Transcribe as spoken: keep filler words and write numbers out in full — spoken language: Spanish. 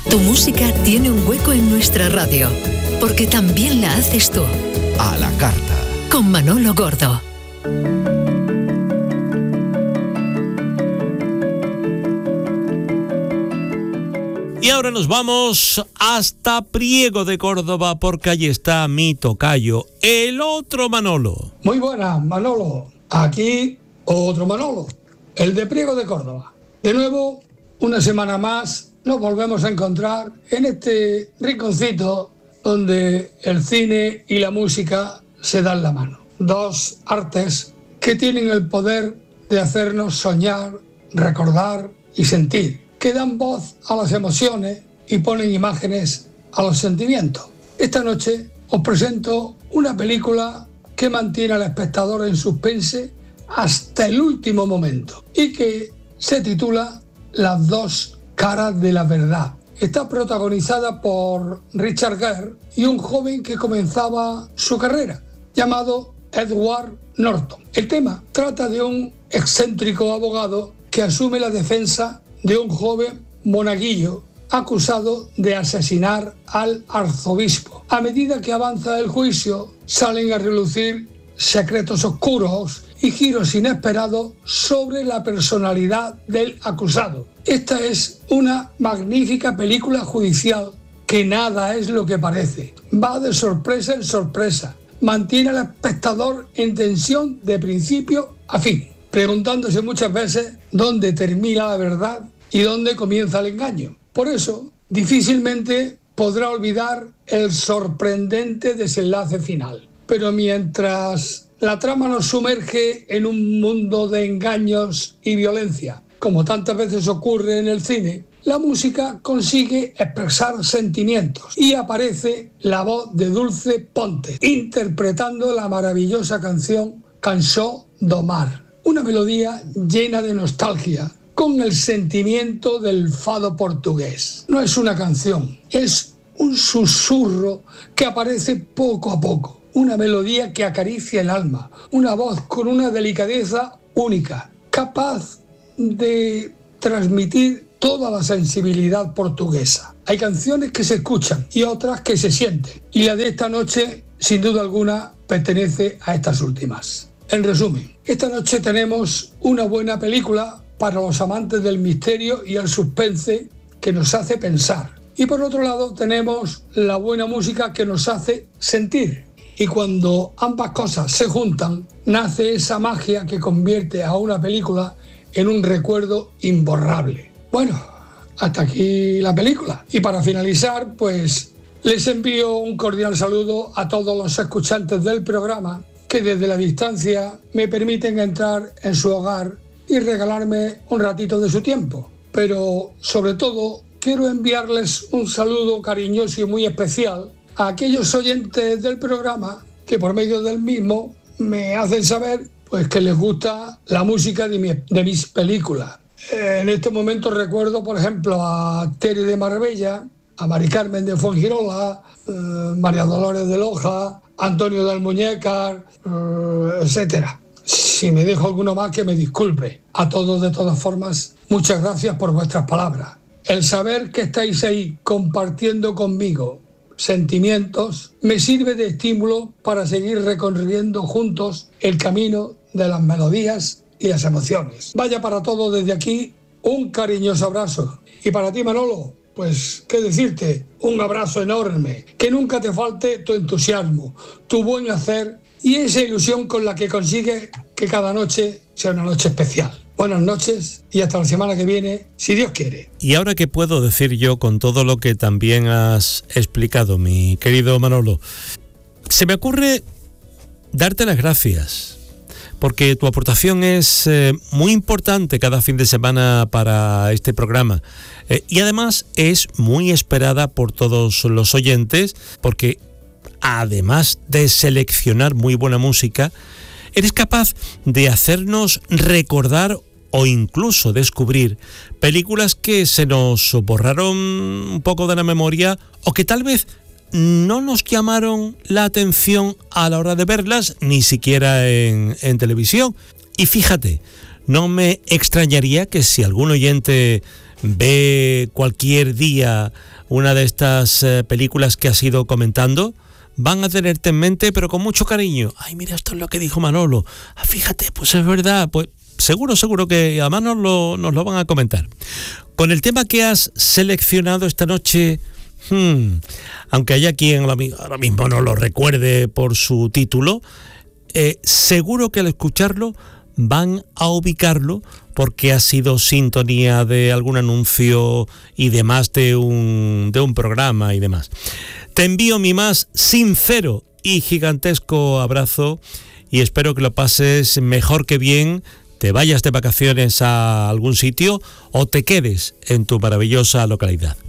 Tu música tiene un hueco en nuestra radio, porque también la haces tú. A la carta. Con Manolo Gordo. Y ahora nos vamos hasta Priego de Córdoba, porque allí está mi tocayo, el otro Manolo. Muy buenas, Manolo. Aquí otro Manolo, el de Priego de Córdoba. De nuevo, una semana más, nos volvemos a encontrar en este rinconcito donde el cine y la música se dan la mano. Dos artes que tienen el poder de hacernos soñar, recordar y sentir, que dan voz a las emociones y ponen imágenes a los sentimientos. Esta noche os presento una película que mantiene al espectador en suspense hasta el último momento y que se titula Las dos caras de la verdad. Está protagonizada por Richard Gere y un joven que comenzaba su carrera, llamado Edward Norton. El tema trata de un excéntrico abogado que asume la defensa de un joven monaguillo acusado de asesinar al arzobispo. A medida que avanza el juicio, salen a relucir secretos oscuros y giros inesperados sobre la personalidad del acusado. Esta es una magnífica película judicial que nada es lo que parece. Va de sorpresa en sorpresa. Mantiene al espectador en tensión de principio a fin, preguntándose muchas veces dónde termina la verdad y dónde comienza el engaño. Por eso, difícilmente podrá olvidar el sorprendente desenlace final. Pero mientras la trama nos sumerge en un mundo de engaños y violencia, como tantas veces ocurre en el cine, la música consigue expresar sentimientos y aparece la voz de Dulce Ponte, interpretando la maravillosa canción Cançó do Mar, una melodía llena de nostalgia, con el sentimiento del fado portugués. No es una canción, es un susurro que aparece poco a poco, una melodía que acaricia el alma, una voz con una delicadeza única, capaz de transmitir toda la sensibilidad portuguesa. Hay canciones que se escuchan y otras que se sienten, y la de esta noche, sin duda alguna, pertenece a estas últimas. En resumen, esta noche tenemos una buena película para los amantes del misterio y el suspense que nos hace pensar. Y por otro lado tenemos la buena música que nos hace sentir. Y cuando ambas cosas se juntan, nace esa magia que convierte a una película en un recuerdo imborrable. Bueno, hasta aquí la película. Y para finalizar, pues les envío un cordial saludo a todos los escuchantes del programa que desde la distancia me permiten entrar en su hogar y regalarme un ratito de su tiempo. Pero sobre todo quiero enviarles un saludo cariñoso y muy especial a aquellos oyentes del programa que por medio del mismo me hacen saber pues que les gusta la música de, mi, de mis películas. En este momento recuerdo, por ejemplo, a Tere de Marbella, a Mari Carmen de Fuengirola, eh, María Dolores de Loja, Antonio del Muñecar, eh, etcétera. Si me dejo alguno más, que me disculpe. A todos, de todas formas, muchas gracias por vuestras palabras. El saber que estáis ahí compartiendo conmigo sentimientos me sirve de estímulo para seguir recorriendo juntos el camino de las melodías y las emociones. Vaya para todos desde aquí un cariñoso abrazo. Y para ti, Manolo, pues, ¿qué decirte? Un abrazo enorme. Que nunca te falte tu entusiasmo, tu buen hacer y esa ilusión con la que consigues que cada noche sea una noche especial. Buenas noches y hasta la semana que viene, si Dios quiere. Y ahora, ¿qué puedo decir yo con todo lo que también has explicado, mi querido Manolo? Se me ocurre darte las gracias, porque tu aportación es eh, muy importante cada fin de semana para este programa. Eh, y además es muy esperada por todos los oyentes, porque además de seleccionar muy buena música, eres capaz de hacernos recordar o incluso descubrir películas que se nos borraron un poco de la memoria o que tal vez no nos llamaron la atención a la hora de verlas, ni siquiera en, en televisión. Y fíjate, no me extrañaría que si algún oyente ve cualquier día una de estas eh, películas que has ido comentando, van a tenerte en mente, pero con mucho cariño. Ay, mira, esto es lo que dijo Manolo. Ah, fíjate, pues es verdad. Pues seguro, seguro que además nos lo, nos lo van a comentar. Con el tema que has seleccionado esta noche, hmm, aunque haya quien ahora mismo no lo recuerde por su título, eh, seguro que al escucharlo van a ubicarlo porque ha sido sintonía de algún anuncio y demás de un, de un programa y demás. Te envío mi más sincero y gigantesco abrazo y espero que lo pases mejor que bien, te vayas de vacaciones a algún sitio o te quedes en tu maravillosa localidad.